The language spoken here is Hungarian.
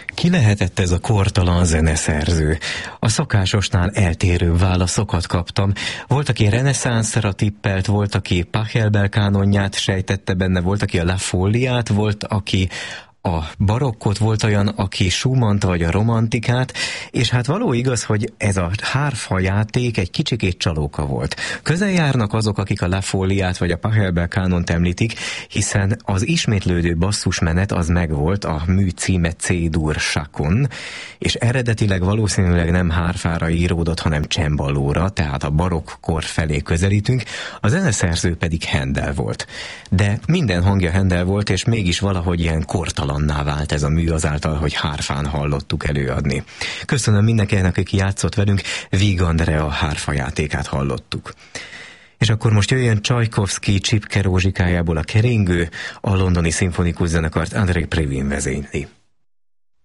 Ki lehetett ez a kortalan zeneszerző? A szokásosnál eltérő válaszokat kaptam. Volt, aki reneszánszra tippelt, volt, aki Pachelbel kánonját sejtette benne, volt, aki a La Folliát, volt, aki a barokkot, volt olyan, aki Schumannt vagy a romantikát, és hát való igaz, hogy ez a hárfa játék egy kicsikét csalóka volt. Közel járnak azok, akik a La Folliát vagy a Pachelbel kánont említik, hiszen az ismétlődő basszusmenet az megvolt, a mű címe C-dur Chacon, és eredetileg valószínűleg nem hárfára íródott, hanem cemballóra, tehát a barokk kor felé közelítünk, a zeneszerző pedig Handel volt. De minden hangja Handel volt, és mégis valahogy ilyen kortalanná vált ez a mű azáltal, hogy hárfán hallottuk előadni. Köszönöm mindenkinek, aki játszott velünk, Víg Andrea hárfa játékát hallottuk. És akkor most jöjjön Csajkovszky Csipke Rózsikájából a keringő, a londoni szimfonikus zenekart André Previn vezényli.